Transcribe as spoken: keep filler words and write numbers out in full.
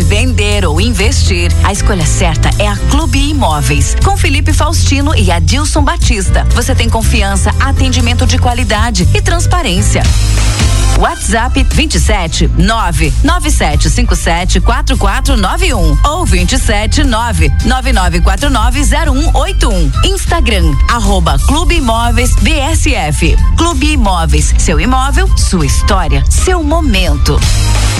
vender ou investir, a escolha certa é a Clube Imóveis. Com Felipe Faustino e Adilson Batista, você tem confiança, atendimento de qualidade e transparência. WhatsApp vinte e sete nove nove sete cinco sete quatro quatro nove um ou vinte e sete nove nove nove quatro nove zero um oito um. Instagram, arroba Clube Imóveis B S F. Clube Imóveis, seu imóvel, sua história, seu momento.